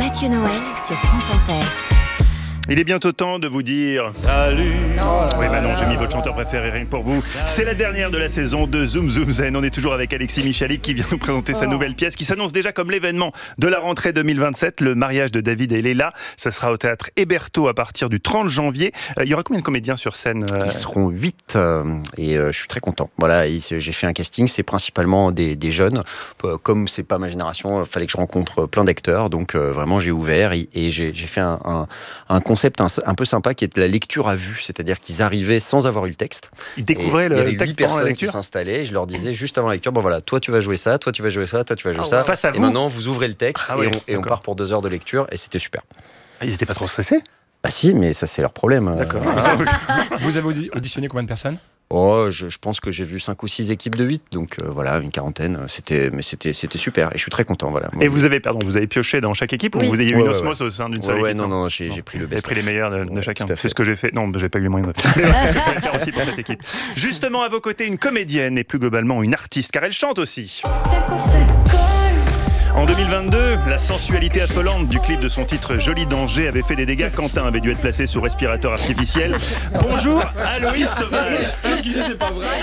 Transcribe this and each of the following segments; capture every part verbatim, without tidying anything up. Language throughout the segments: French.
Mathieu Noël sur France Inter. Il est bientôt temps de vous dire salut. Oh, oui, Manon, j'ai mis votre chanteur préféré rien que pour vous. C'est la dernière de la saison de Zoom Zoom Zen. On est toujours avec Alexis Michalik qui vient nous présenter oh. sa nouvelle pièce qui s'annonce déjà comme l'événement de la rentrée deux mille vingt-sept, le mariage de David et Léla. Ça sera au théâtre Hébertot à partir du trente janvier. Euh, il y aura combien de comédiens sur scène euh... Ils seront huit euh, et euh, je suis très content. Voilà, et j'ai fait un casting, c'est principalement des, des jeunes. Comme c'est pas ma génération, il fallait que je rencontre plein d'acteurs. Donc euh, vraiment, j'ai ouvert et, et j'ai, j'ai fait un, un, un concept un, un peu sympa qui est de la lecture à vue, c'est-à-dire qu'ils arrivaient sans avoir eu le texte. Ils découvraient le, le texte. Il y avait huit personnes qui s'installaient et je leur disais juste avant la lecture, bon voilà, toi tu vas jouer ça, toi tu vas jouer ça, toi tu vas jouer oh, ça. Face à et vous. Maintenant vous ouvrez le texte ah, et, ouais, on, et on part pour deux heures de lecture et c'était super. Ils n'étaient pas trop stressés ? Bah si, mais ça c'est leur problème. D'accord. Vous avez auditionné combien de personnes ? Oh, je, je pense que j'ai vu cinq ou six équipes de huit, donc euh, voilà, une quarantaine. C'était, mais c'était, c'était super, et je suis très content. Voilà. Moi, et vous avez, pardon, vous avez pioché dans chaque équipe oui. ou vous avez eu une ouais, osmose ouais. au sein d'une ouais, seule ouais, équipe non, non, j'ai, j'ai pris le best. Vous avez pris les meilleurs de, de ouais, chacun. C'est ce que j'ai fait. Non, j'ai pas eu les moyens de faire aussi pour cette équipe. Justement, à vos côtés, une comédienne et plus globalement une artiste, car elle chante aussi. En deux mille vingt-deux, la sensualité affolante du clip de son titre Joli Danger avait fait des dégâts. Quentin avait dû être placé sous respirateur artificiel. Bonjour, Aloïs Sauvage. C'est pas vrai.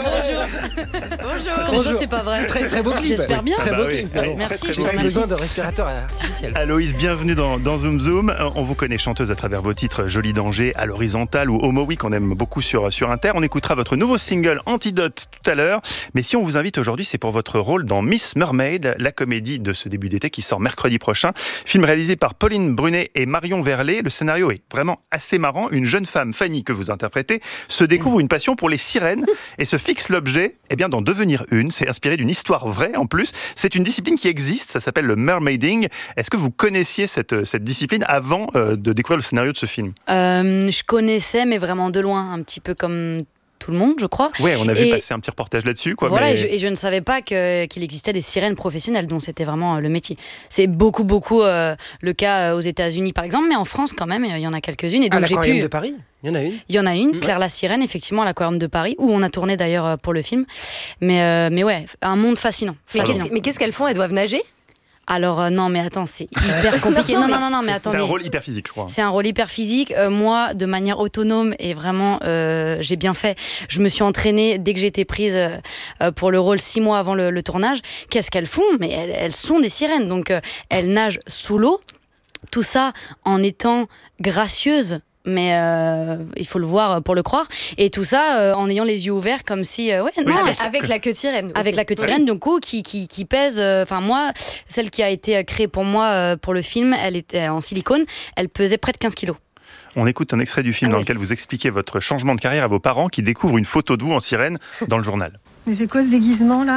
Bonjour. Bonjour, c'est pas vrai. Très, très beau clip. J'espère bien. Très bah beau oui. clip. Oui. Merci. J'ai pas besoin de respirateur artificiel. Aloïs, bienvenue dans, dans Zoom Zoom. On vous connaît chanteuse à travers vos titres Joli Danger, À l'horizontale ou Homo Oui qu'on aime beaucoup sur, sur Inter. On écoutera votre nouveau single Antidote tout à l'heure. Mais si on vous invite aujourd'hui, c'est pour votre rôle dans Miss Mermaid, la comédie de ce début d'été qui sort mercredi prochain. Film réalisé par Pauline Brunet et Marion Verlet. Le scénario est vraiment assez marrant. Une jeune femme, Fanny, que vous interprétez, se découvre une passion pour les sirènes et se fixe l'objet eh bien, d'en devenir une. C'est inspiré d'une histoire vraie en plus. C'est une discipline qui existe, ça s'appelle le mermaiding. Est-ce que vous connaissiez cette, cette discipline avant euh, de découvrir le scénario de ce film ? euh, Je connaissais, mais vraiment de loin, un petit peu comme tout le monde, je crois. Oui, on a vu et passer un petit reportage là-dessus. Quoi, voilà, mais... et, je, et je ne savais pas que, qu'il existait des sirènes professionnelles, dont c'était vraiment euh, le métier. C'est beaucoup, beaucoup euh, le cas euh, aux États-Unis, par exemple, mais en France, quand même, il y en a quelques-unes. Et donc, à l'aquarium j'ai pu... de Paris, il y en a une. Il y en a une, mmh. Claire la Sirène, effectivement, à l'aquarium de Paris, où on a tourné d'ailleurs pour le film. Mais, euh, mais ouais, un monde fascinant. Mais, fascinant. Qu'est-ce, mais qu'est-ce qu'elles font ? Elles doivent nager ? Alors euh, non mais attends, c'est hyper compliqué. non, non non non mais attendez. C'est un rôle hyper physique, je crois. C'est un rôle hyper physique. Euh, moi, de manière autonome et vraiment, euh, j'ai bien fait. Je me suis entraînée dès que j'ai été prise euh, pour le rôle six mois avant le, le tournage. Qu'est-ce qu'elles font ? Mais elles, elles sont des sirènes, donc euh, elles nagent sous l'eau. Tout ça en étant gracieuses. Mais euh, il faut le voir pour le croire. Et tout ça euh, en ayant les yeux ouverts comme si... Euh, ouais, oui, non, avec, avec la queue de sirène. Avec aussi. la queue de sirène, oui. du coup, qui, qui, qui pèse... Enfin, euh, moi, celle qui a été créée pour moi euh, pour le film, elle était en silicone, elle pesait près de quinze kilos. On écoute un extrait du film ah dans oui. lequel vous expliquez votre changement de carrière à vos parents qui découvrent une photo de vous en sirène dans le journal. Mais c'est quoi ce déguisement, là ?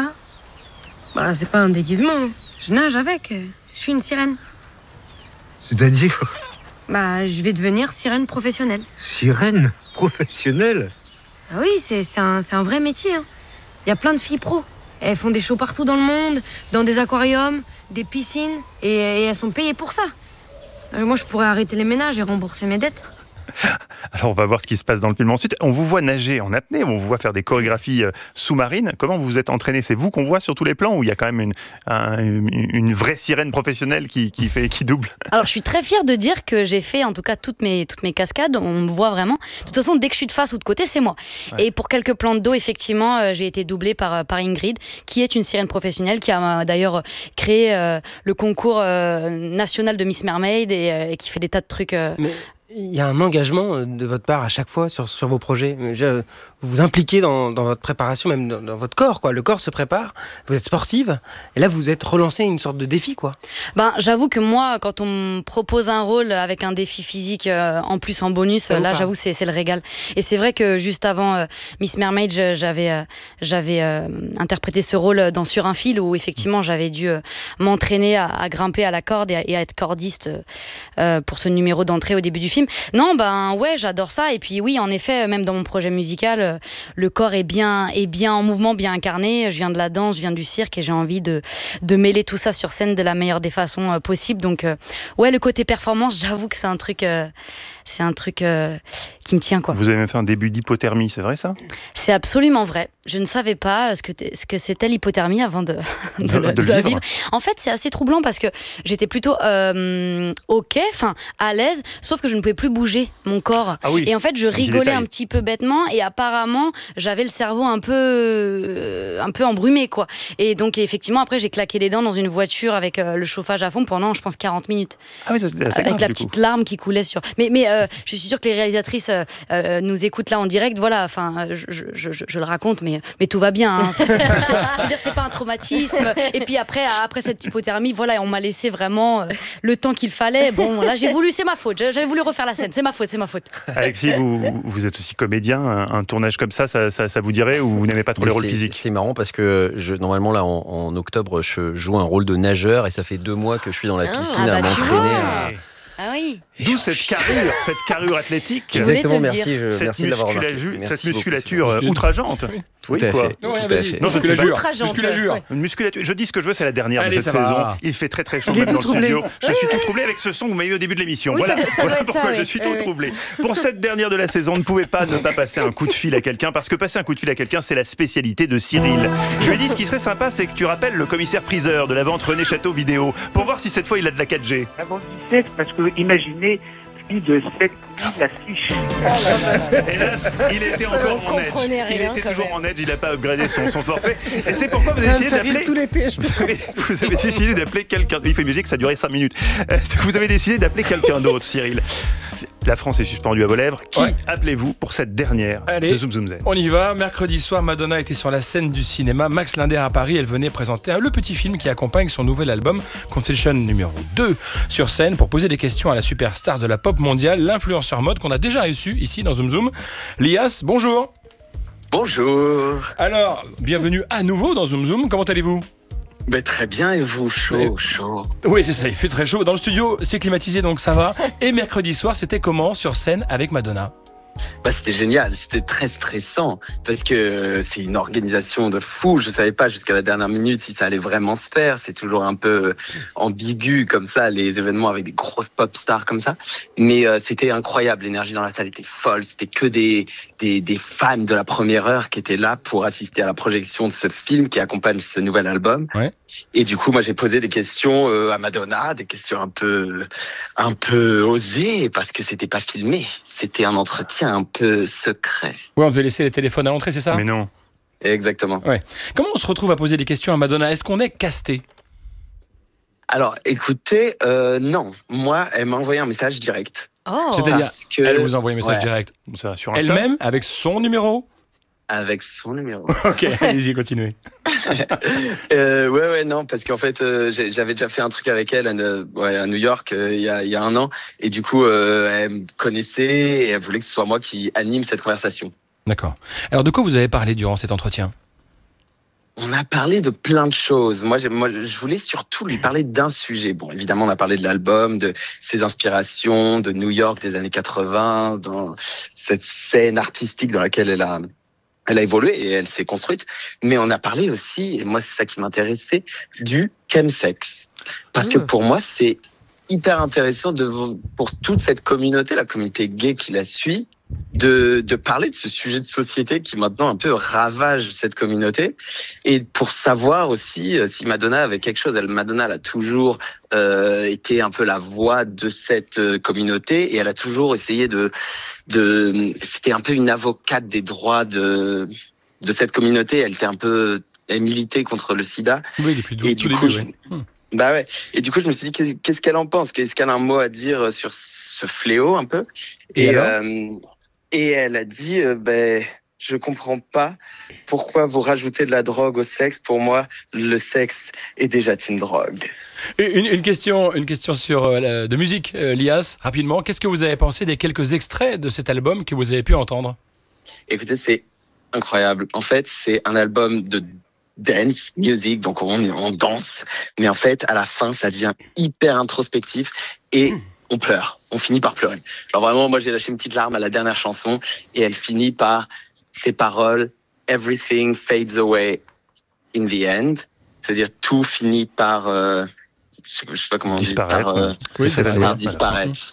Bah, c'est pas un déguisement. Je nage avec. Je suis une sirène. C'est-à-dire ? Bah, je vais devenir sirène professionnelle. Sirène professionnelle ? Ah oui, c'est, c'est, un, c'est un vrai métier. Hein. Il y a plein de filles pros. Elles font des shows partout dans le monde, dans des aquariums, des piscines, et, et elles sont payées pour ça. Alors moi, je pourrais arrêter les ménages et rembourser mes dettes. Alors on va voir ce qui se passe dans le film ensuite. On vous voit nager en apnée, on vous voit faire des chorégraphies euh, sous-marines. Comment vous vous êtes entraîné ? C'est vous qu'on voit sur tous les plans ou il y a quand même une, un, une vraie sirène professionnelle qui, qui, fait, qui double ? Alors je suis très fière de dire que j'ai fait en tout cas toutes mes, toutes mes cascades, on me voit vraiment. De toute façon, dès que je suis de face ou de côté, c'est moi. Ouais. Et pour quelques plantes d'eau, effectivement, euh, j'ai été doublée par, par Ingrid, qui est une sirène professionnelle, qui a euh, d'ailleurs créé euh, le concours euh, national de Miss Mermaid et, euh, et qui fait des tas de trucs... Euh, Mais... Il y a un engagement de votre part à chaque fois sur, sur vos projets. Vous vous impliquez dans, dans votre préparation, même dans, dans votre corps, quoi. Le corps se prépare, vous êtes sportive, et là vous êtes relancé une sorte de défi, quoi. Ben, j'avoue que moi, quand on me propose un rôle avec un défi physique euh, en plus en bonus, là j'avoue c'est, c'est le régal. Et c'est vrai que juste avant euh, Miss Mermaid, j'avais, euh, j'avais euh, interprété ce rôle dans Sur un fil, où effectivement j'avais dû euh, m'entraîner à, à grimper à la corde et à, et à être cordiste euh, pour ce numéro d'entrée au début du film. Non, ben ouais, j'adore ça. Et puis oui, en effet, même dans mon projet musical, euh, le corps est bien, est bien en mouvement, bien incarné. Je viens de la danse, je viens du cirque et j'ai envie de, de mêler tout ça sur scène de la meilleure des façons euh, possibles. Donc euh, ouais, le côté performance, j'avoue que c'est un truc, euh, c'est un truc euh, qui me tient, quoi. Vous avez même fait un début d'hypothermie, c'est vrai ça ? C'est absolument vrai. Je ne savais pas ce que, ce que c'était l'hypothermie avant de, de, de, le, de de la vivre. vivre. En fait, c'est assez troublant parce que j'étais plutôt euh, ok, enfin à l'aise, sauf que je ne pouvais plus bouger mon corps. Ah oui, et en fait, je c'est un petit rigolais détail. un petit peu bêtement et apparemment, j'avais le cerveau un peu, euh, un peu embrumé, quoi. Et donc, effectivement, après, j'ai claqué les dents dans une voiture avec euh, le chauffage à fond pendant, je pense, quarante minutes. Ah oui, c'était assez Avec grave, la du petite coup. larme qui coulait sur. Mais, mais euh, je suis sûre que les réalisatrices euh, euh, nous écoutent là en direct. Voilà, enfin, je, je, je, je le raconte, mais, mais tout va bien. Hein. C'est, c'est, c'est, je veux dire, c'est pas un traumatisme. Et puis après, après cette hypothermie, voilà, on m'a laissé vraiment euh, le temps qu'il fallait. Bon, là, j'ai voulu, c'est ma faute. J'avais voulu refaire la scène. C'est ma faute, c'est ma faute. Alexis, vous, vous êtes aussi comédien. Un, un tournage comme ça, ça, ça, ça vous dirait ou vous n'aimez pas trop Mais les rôles c'est- physiques ? C'est marrant parce que je, normalement, là, en, en octobre, je joue un rôle de nageur et ça fait deux mois que je suis dans la Ah, piscine ah à bah, tu m'entraîner. vois. à- Ah oui. D'où cette carrure, cette carrure athlétique. Je voulais Exactement, te le merci, je, Cette, merci de l'avoir remarqué. musculatu- Merci cette beaucoup, musculature c'est euh, gentil. outrageante. Tout Oui, à quoi. fait. Non, tout rien, à vas-y. fait. Non, c'est Musculature. Outrageante. Musculature. Ouais. Une musculature. Je dis ce que je veux, c'est la dernière Allez, de cette ça va. saison. Il fait très très chaud Il est même dans tout le studio. troublé. Je suis tout troublé avec ce son que vous m'avez eu au début de l'émission. Oui, voilà ça doit- ça doit Voilà être ça, pourquoi oui. je suis tout Oui, oui. troublé. Pour cette dernière de la saison, on ne pouvait pas ne pas passer un coup de fil à quelqu'un parce que passer un coup de fil à quelqu'un, c'est la spécialité de Cyril. Je lui ai dit ce qui serait sympa, c'est que tu rappelles le commissaire priseur de la vente René Château vidéo pour voir si cette fois il a de la quatre G. Avant dix-sept, parce que imaginez plus de sept mille affiches. Hélas, il était encore On en edge. comprenait Il rien, était quand toujours même. en edge, il n'a pas upgradé son, son forfait. Et c'est pourquoi vous avez Ça me essayé fait rire d'appeler. tout l'été. je- Vous avez, vous avez décidé d'appeler quelqu'un. Il fait musique, ça a duré cinq minutes. Euh, Vous avez décidé d'appeler quelqu'un d'autre, Cyril. La France est suspendue à vos lèvres. Qui Ouais. appelez-vous pour cette dernière Allez. de Zoom Zoom Zen? On y va. Mercredi soir, Madonna était sur la scène du cinéma Max Linder à Paris. Elle venait présenter le petit film qui accompagne son nouvel album Constellation numéro deux sur scène pour poser des questions à la superstar de la pop mondiale, l'influenceur mode qu'on a déjà reçu ici dans Zoom Zoom. Lias, bonjour. Bonjour. Alors, bienvenue à nouveau dans Zoom Zoom. Comment allez-vous ? Ben, très bien, et vous? Chaud, Mais- chaud. Oui, c'est ça, il fait très chaud. Dans le studio, c'est climatisé, donc ça va. Et mercredi soir, c'était comment sur scène avec Madonna ? Bah, c'était génial, c'était très stressant parce que euh, c'est une organisation de fou. Je savais pas jusqu'à la dernière minute si ça allait vraiment se faire. C'est toujours un peu ambigu comme ça, les événements avec des grosses pop stars comme ça. Mais euh, c'était incroyable, l'énergie dans la salle était folle. C'était que des, des, des fans de la première heure qui étaient là pour assister à la projection de ce film qui accompagne ce nouvel album. Ouais. Et du coup, moi, j'ai posé des questions euh, à Madonna, des questions un peu, un peu osées parce que c'était pas filmé. C'était un entretien un peu secret. Oui, on devait laisser les téléphones à l'entrée, c'est ça ? Mais non. Exactement. Ouais. Comment on se retrouve à poser des questions à Madonna ? Est-ce qu'on est casté ? Alors, écoutez, euh, non. Moi, elle m'a envoyé un message direct. Oh. C'est-à-dire, Parce que, elle vous envoie un message Ouais. direct. Ça, sur Insta. Elle-même, avec son numéro ? avec son numéro. Ok, allez-y, continuez. euh, ouais, ouais, non, parce qu'en fait, euh, j'ai- j'avais déjà fait un truc avec elle à, Ne- ouais, à New York euh, il y, a, il y a un an. Et du coup, euh, elle me connaissait et elle voulait que ce soit moi qui anime cette conversation. D'accord. Alors, de quoi vous avez parlé durant cet entretien ? On a parlé de plein de choses. Moi, j'ai- moi, je voulais surtout lui parler d'un sujet. Bon, évidemment, on a parlé de l'album, de ses inspirations, de New York des années quatre-vingts, dans cette scène artistique dans laquelle elle a, elle a évolué et elle s'est construite. Mais on a parlé aussi, et moi, c'est ça qui m'intéressait, du chemsex. Parce que pour moi, c'est hyper intéressant de, pour toute cette communauté, la communauté gay qui la suit, de, de parler de ce sujet de société qui maintenant un peu ravage cette communauté et pour savoir aussi euh, si Madonna avait quelque chose. Elle, Madonna, elle a toujours euh, été un peu la voix de cette euh, communauté et elle a toujours essayé de, de, c'était un peu une avocate des droits de, de cette communauté. Elle était un peu, elle militait contre le sida. Oui, depuis Et tout du début, coup, oui. je- Bah ouais. Et du coup, je me suis dit, qu'est- qu'est-ce qu'elle en pense? Qu'est-ce qu'elle a un mot à dire sur ce fléau un peu? Et Et, alors euh, et elle a dit, euh, ben, je comprends pas pourquoi vous rajoutez de la drogue au sexe. Pour moi, le sexe est déjà une drogue. Une, une question, une question sur euh, la- de musique, euh, Lias, rapidement. Qu'est-ce que vous avez pensé des quelques extraits de cet album que vous avez pu entendre ? Écoutez, c'est incroyable. En fait, c'est un album de dance music, donc on, on danse, mais en fait, à la fin, ça devient hyper introspectif et on pleure. On finit par pleurer. Genre vraiment, moi, j'ai lâché une petite larme à la dernière chanson et elle finit par ces paroles « Everything fades away in the end ». C'est-à-dire tout finit par, euh, je sais pas- je sais pas comment on dit, Disparaître. par, euh, Oui, c'est ça. par disparaître.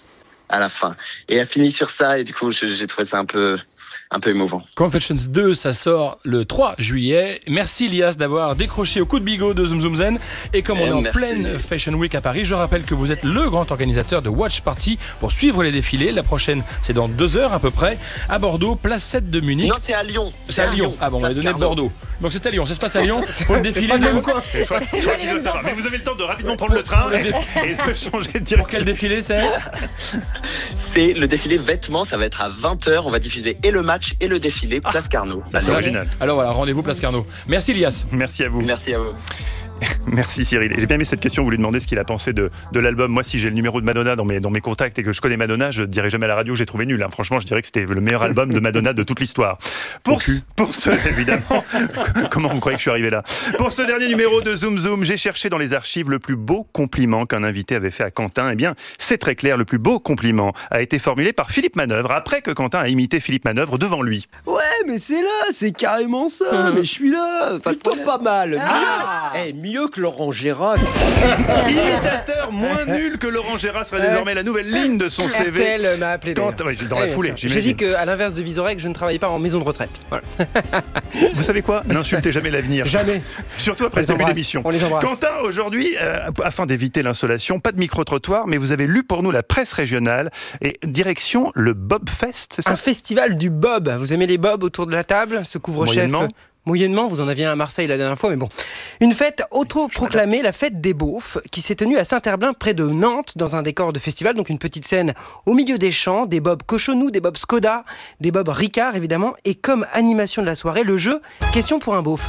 à la fin. Et elle finit sur ça, et du coup, je, j'ai trouvé ça un peu, un peu émouvant. Confessions deux, ça sort le trois juillet. Merci Lias d'avoir décroché au coup de bigot de Zoom Zoom Zen. Et comme on est en Merci. pleine Fashion Week à Paris, je rappelle que vous êtes le grand organisateur de Watch Party pour suivre les défilés. La prochaine, c'est dans deux heures à peu près, à Bordeaux, place sept de Munich. Non, c'est à Lyon. C'est à Lyon. Ah bon, on va Place donner Carnot. Bordeaux. Donc c'est à Lyon, ça se passe à Lyon pour le défilé. pas le même coin. Je crois, je crois qu'il doit savoir. Mais vous avez le temps de rapidement prendre le train et, et de changer de direction. Pour quel défilé c'est? C'est le défilé vêtements, ça va être à vingt heures. On va diffuser et le match et le défilé, place Carnot. Ça, c'est original. Alors voilà, rendez-vous place Carnot. Merci Lias. Merci à vous. Merci à vous. Merci Cyril. Et j'ai bien aimé cette question, vous lui demandez ce qu'il a pensé de, de l'album. Moi, si j'ai le numéro de Madonna dans mes, dans mes contacts et que je connais Madonna, je ne dirais jamais à la radio que j'ai trouvé nul. Hein. Franchement, je dirais que c'était le meilleur album de Madonna de toute l'histoire. Pour, ce, pour ce, évidemment, comment vous croyez que je suis arrivé là? Pour ce dernier numéro de Zoom Zoom, j'ai cherché dans les archives le plus beau compliment qu'un invité avait fait à Quentin. Eh bien, c'est très clair, le plus beau compliment a été formulé par Philippe Manœuvre après que Quentin a imité Philippe Manœuvre devant lui. Ouais, mais c'est là, c'est carrément ça. Mmh. Mais je suis là, plutôt pas mal. Ah mieux, hey, mieux que Laurent Gérard. Imitateur moins nul que Laurent Gérard sera désormais la nouvelle ligne de son C V. R T L m'a appelé. Quand, ouais, dans la foulée, j'ai dit qu'à l'inverse de Vizorek, je ne travaille pas en maison de retraite. Voilà. Vous savez quoi? N'insultez jamais l'avenir. Jamais. Surtout après le début d'émission. On les embrasse. Quentin, aujourd'hui, euh, afin d'éviter l'insolation, pas de micro-trottoir, mais vous avez lu pour nous la presse régionale et direction le Bob Fest, c'est ça? Un festival du Bob. Vous aimez les Bob autour de la table? Ce couvre-chef. Moyennement. Moyennement, vous en aviez un à Marseille la dernière fois, mais bon. Une fête auto-proclamée, la fête des beaufs, qui s'est tenue à Saint-Herblain, près de Nantes, dans un décor de festival, donc une petite scène au milieu des champs, des bobs Cochonou, des bobs Skoda, des bobs Ricard, évidemment, et comme animation de la soirée, le jeu Question pour un beauf.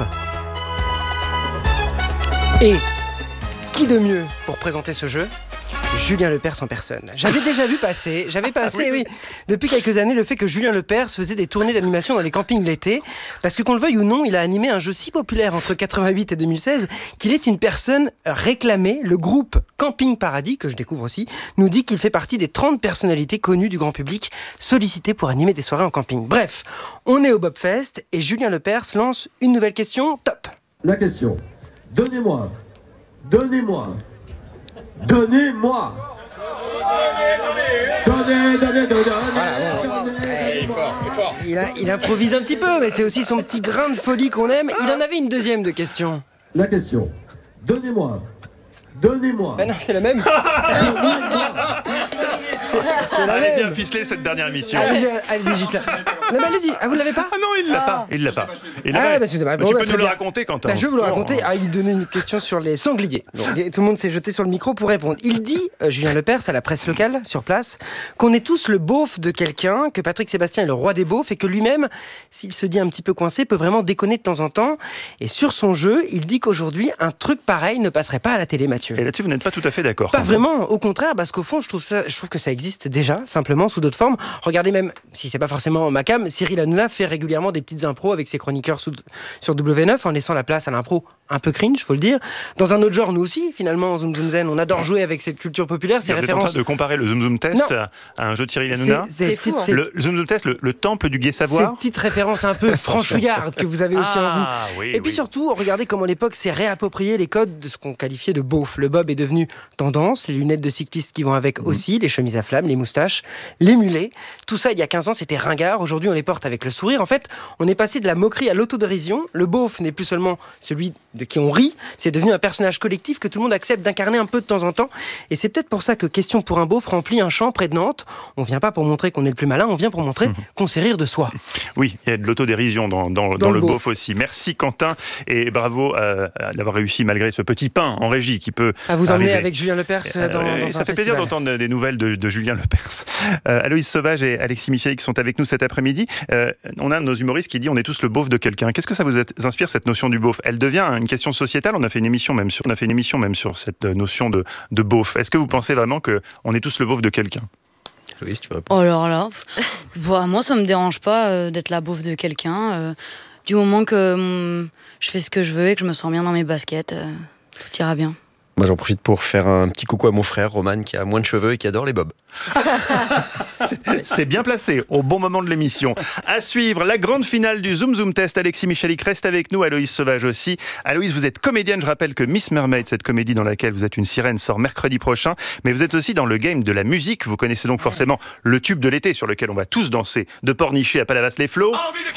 Et qui de mieux pour présenter ce jeu ? Julien Lepers en personne. J'avais déjà vu passer, j'avais passé, ah oui, oui, depuis quelques années, le fait que Julien Lepers faisait des tournées d'animation dans les campings l'été, parce que qu'on le veuille ou non, il a animé un jeu si populaire entre quatre-vingt-huit et deux mille seize qu'il est une personne réclamée. Le groupe Camping Paradis, que je découvre aussi, nous dit qu'il fait partie des trente personnalités connues du grand public sollicitées pour animer des soirées en camping. Bref, on est au Bobfest et Julien Lepers lance une nouvelle question, top. La question, donnez-moi, donnez-moi, Donnez-moi Donnez, donnez, donnez, donnez, il, a, il improvise un petit peu, mais c'est aussi son petit grain de folie qu'on aime. Il en avait une deuxième de question. La question, donnez-moi, donnez-moi. Ben non, c'est la même. C'est, c'est la même. Bien ficelé cette dernière émission. Allez-y, allez-y, Gisela. Non, mais allez-y. Ah, vous l'avez pas? Ah non, il l'a ah. pas. Il l'a pas. Il l'a ah, pas. Bah, c'est, bah, bon, tu bah, peux nous le bien. raconter, Quentin. Bah, je vais vous le raconter. Ah, il donnait une question sur les sangliers. Donc, tout le monde s'est jeté sur le micro pour répondre. Il dit, euh, Julien Lepers, à la presse locale, sur place, qu'on est tous le beauf de quelqu'un, que Patrick Sébastien est le roi des beaufs et que lui-même, s'il se dit un petit peu coincé, peut vraiment déconner de temps en temps. Et sur son jeu, il dit qu'aujourd'hui, un truc pareil ne passerait pas à la télé, Mathieu. Et là-dessus, vous n'êtes pas tout à fait d'accord. Pas vraiment, au contraire, parce qu'au fond, je trouve, ça, je trouve que ça existe déjà, simplement, sous d'autres formes. Regardez même, si c'est pas forcément ma cam, Cyril Hanouna fait régulièrement des petites impros avec ses chroniqueurs sous, sur W neuf en laissant la place à l'impro un peu cringe, faut le dire. Dans un autre genre, nous aussi, finalement, Zoom Zoom Zen, on adore jouer avec cette culture populaire, ces vous références. Vous êtes en train de comparer le Zoom Zoom Test non. à un jeu de Cyril Hanouna. C'est, c'est, c'est fou, hein. Le Zoom Zoom Test, le, le temple du gai savoir. Ces petites références un peu franchouillardes que vous avez aussi ah, en vous. Oui, Et puis oui. surtout, regardez comment l'époque s'est réappropriée les codes de ce qu'on qualifiait de beauf. Le bob est devenu tendance, les lunettes de cycliste qui vont avec mmh. aussi, les chemises à flammes, les moustaches, les mulets. Tout ça, il y a quinze ans, c'était ringard. Aujourd'hui, on les porte avec le sourire. En fait, on est passé de la moquerie à l'autodérision. Le beauf n'est plus seulement celui de qui on rit, c'est devenu un personnage collectif que tout le monde accepte d'incarner un peu de temps en temps. Et c'est peut-être pour ça que Question pour un beauf remplit un champ près de Nantes. On vient pas pour montrer qu'on est le plus malin, on vient pour montrer mmh. qu'on sait rire de soi. Oui, il y a de l'autodérision dans, dans, dans, dans le, le beauf aussi. Merci Quentin et bravo euh, d'avoir réussi malgré ce petit pain en régie qui peut à vous arriver. emmener avec Julien Lepers dans, dans euh, un Ça fait festival. plaisir d'entendre des nouvelles de, de Julien Lepers. Euh, Aloïse Sauvage et Alexis Michel qui sont avec nous cet après-midi. Euh, on a un de nos humoristes qui dit on est tous le beauf de quelqu'un. Qu'est-ce que ça vous inspire cette notion du beauf? Elle devient une question sociétale. On a fait une émission même sur, on a fait une émission même sur cette notion de, de beauf. Est-ce que vous pensez vraiment que on est tous le beauf de quelqu'un? Oui, si tu veux répondre. Oh alors là, voilà, moi ça me dérange pas euh, d'être la beauf de quelqu'un. Euh, du moment que hum, je fais ce que je veux et que je me sens bien dans mes baskets, euh, tout ira bien. Moi, j'en profite pour faire un petit coucou à mon frère, Roman, qui a moins de cheveux et qui adore les bobs. C'est bien placé, au bon moment de l'émission. À suivre, la grande finale du Zoom Zoom Test. Alexis Michalik reste avec nous, Aloïse Sauvage aussi. Aloïse, vous êtes comédienne. Je rappelle que Miss Mermaid, cette comédie dans laquelle vous êtes une sirène, sort mercredi prochain. Mais vous êtes aussi dans le game de la musique. Vous connaissez donc forcément le tube de l'été sur lequel on va tous danser. De Pornichet à Palavas-les-Flots.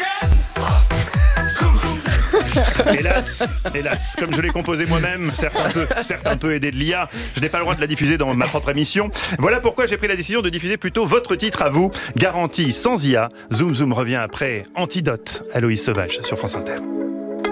Hélas, hélas, comme je l'ai composé moi-même, certes un peu, certes un peu aidé de l'I A, je n'ai pas le droit de la diffuser dans ma propre émission. Voilà pourquoi j'ai pris la décision de diffuser plutôt votre titre à vous, garantie sans I A. Zoom Zoom revient après Antidote, Aloïse Sauvage sur France Inter.